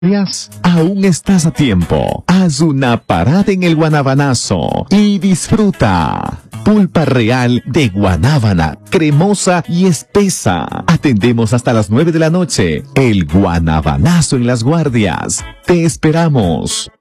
Aún estás a tiempo. Haz una parada en el Guanabanazo y disfruta. Pulpa real de guanábana, cremosa y espesa. Atendemos hasta las 9 de la noche. El Guanabanazo en Las Guardias. Te esperamos.